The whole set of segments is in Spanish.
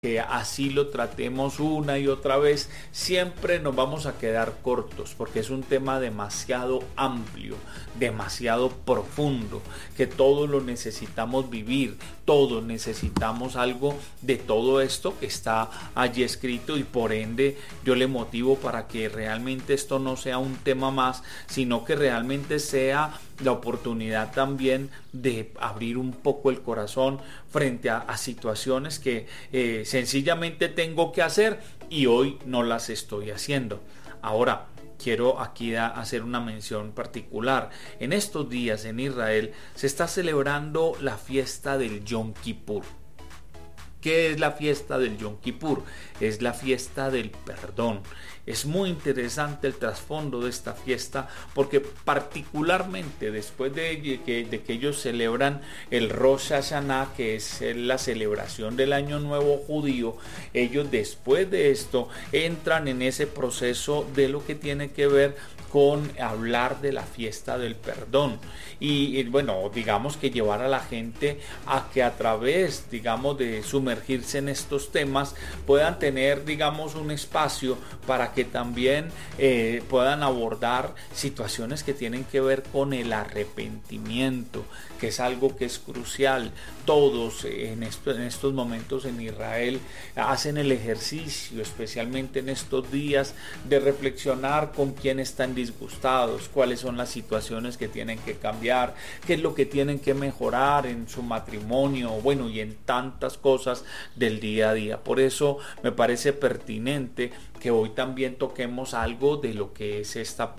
que así lo tratemos una y otra vez, siempre nos vamos a quedar cortos, porque es un tema demasiado amplio, demasiado profundo, que todos lo necesitamos vivir, todos necesitamos algo de todo esto que está allí escrito, y por ende yo le motivo para que realmente esto no sea un tema más, sino que realmente sea la oportunidad también de abrir un poco el corazón frente a situaciones que sencillamente tengo que hacer y hoy no las estoy haciendo. Ahora, quiero aquí hacer una mención particular. En estos días en Israel se está celebrando la fiesta del Yom Kippur. ¿Qué es la fiesta del Yom Kippur? Es la fiesta del perdón. Es muy interesante el trasfondo de esta fiesta, porque particularmente después de que ellos celebran el Rosh Hashanah, que es la celebración del Año Nuevo judío, ellos después de esto entran en ese proceso de lo que tiene que ver con hablar de la fiesta del perdón y bueno, digamos que llevar a la gente a que a través, digamos, de sumergirse en estos temas puedan tener, digamos, un espacio para que también puedan abordar situaciones que tienen que ver con el arrepentimiento, que es algo que es crucial. Todos en estos momentos en Israel hacen el ejercicio, especialmente en estos días, de reflexionar con quién están disgustados, cuáles son las situaciones que tienen que cambiar, qué es lo que tienen que mejorar en su matrimonio, bueno, y en tantas cosas del día a día. Por eso me parece pertinente que hoy también toquemos algo de lo que es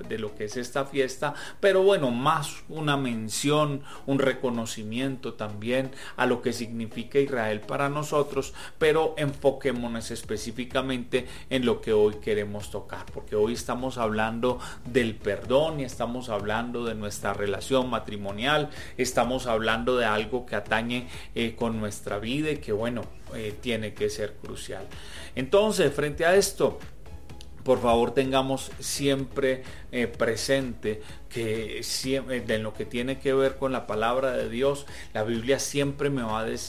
esta fiesta, pero bueno, más una mención, un reconocimiento también a lo que significa Israel para nosotros, pero enfoquémonos específicamente en lo que hoy queremos tocar, porque hoy estamos hablando del perdón y estamos hablando de nuestra relación matrimonial, estamos hablando de algo que atañe con nuestra vida y que bueno, tiene que ser crucial. Entonces, frente a esto, por favor tengamos siempre presente que siempre, en lo que tiene que ver con la palabra de Dios, la Biblia siempre me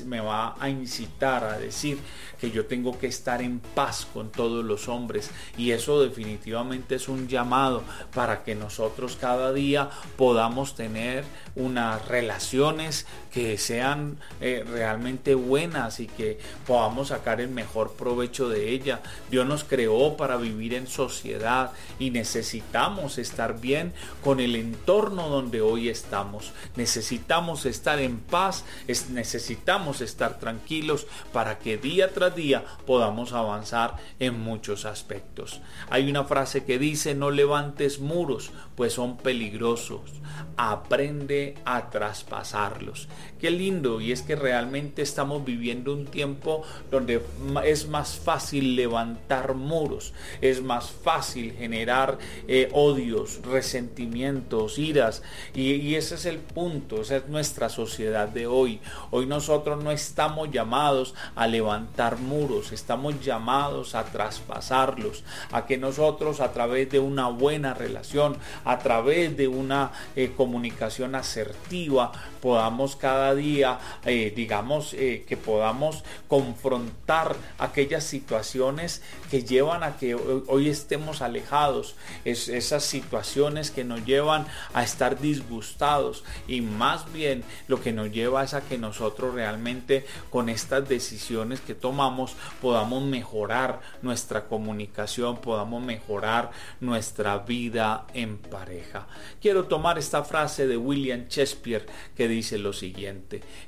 va a incitar a decir que yo tengo que estar en paz con todos los hombres, y eso definitivamente es un llamado para que nosotros cada día podamos tener unas relaciones que sean realmente buenas y que podamos sacar el mejor provecho de ella. Dios nos creó para vivir en sociedad y necesitamos estar bien con el entorno donde hoy estamos. Necesitamos estar en paz, necesitamos estar tranquilos para que día tras día podamos avanzar en muchos aspectos. Hay una frase que dice: no levantes muros, pues son peligrosos, aprende a traspasarlos. Qué lindo, y es que realmente estamos viviendo un tiempo donde es más fácil levantar muros, es más fácil generar odios, resentimientos, iras, y ese es el punto. Esa es nuestra sociedad de hoy. Hoy nosotros no estamos llamados a levantar muros, estamos llamados a traspasarlos, a que nosotros, a través de una buena relación, a través de una comunicación asertiva, podamos cada día, que podamos confrontar aquellas situaciones que llevan a que hoy estemos alejados, esas situaciones que nos llevan a estar disgustados, y más bien lo que nos lleva es a que nosotros realmente con estas decisiones que tomamos podamos mejorar nuestra comunicación, podamos mejorar nuestra vida en pareja. Quiero tomar esta frase de William Shakespeare que dice lo siguiente: